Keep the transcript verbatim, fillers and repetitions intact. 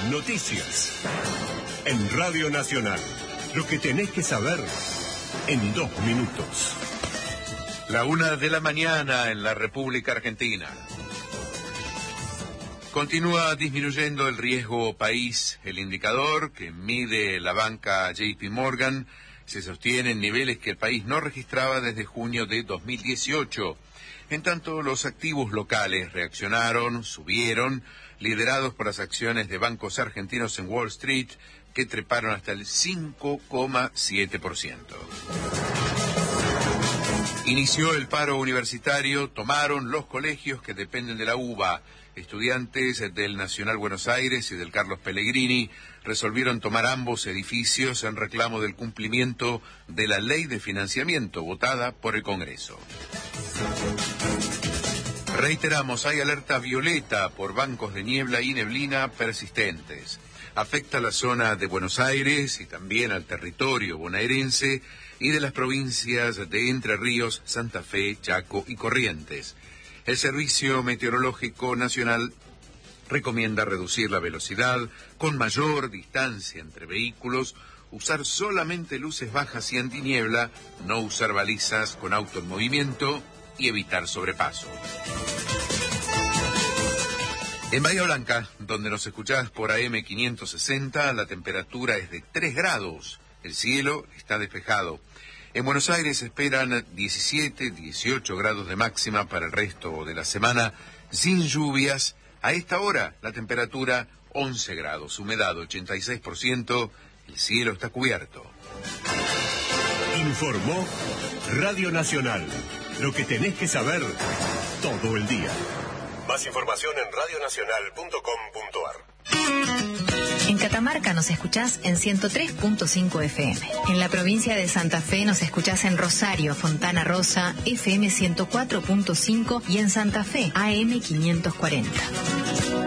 Noticias. En Radio Nacional. Lo que tenés que saber en dos minutos. La una de la mañana en la República Argentina. Continúa disminuyendo el riesgo país. El indicador que mide la banca J P Morgan se sostiene en niveles que el país no registraba desde junio de dos mil dieciocho. En tanto, los activos locales reaccionaron, subieron, liderados por las acciones de bancos argentinos en Wall Street, que treparon hasta el cinco coma siete por ciento. Inició el paro universitario, tomaron los colegios que dependen de la U B A. Estudiantes del Nacional Buenos Aires y del Carlos Pellegrini resolvieron tomar ambos edificios en reclamo del cumplimiento de la ley de financiamiento votada por el Congreso. Reiteramos, hay alerta violeta por bancos de niebla y neblina persistentes. Afecta a la zona de Buenos Aires y también al territorio bonaerense y de las provincias de Entre Ríos, Santa Fe, Chaco y Corrientes. El Servicio Meteorológico Nacional recomienda reducir la velocidad con mayor distancia entre vehículos, usar solamente luces bajas y antiniebla, no usar balizas con auto en movimiento y evitar sobrepaso. En Bahía Blanca, donde nos escuchás por A M quinientos sesenta, la temperatura es de tres grados. El cielo está despejado. En Buenos Aires se esperan diecisiete, dieciocho grados de máxima para el resto de la semana, sin lluvias. A esta hora, la temperatura once grados, humedad ochenta y seis por ciento, el cielo está cubierto. Informó Radio Nacional. Lo que tenés que saber todo el día. Más información en radio nacional punto com punto a r. En Catamarca nos escuchás en ciento tres punto cinco F M. En la provincia de Santa Fe nos escuchás en Rosario, Fontana Rosa, F M ciento cuatro punto cinco y en Santa Fe, A M quinientos cuarenta.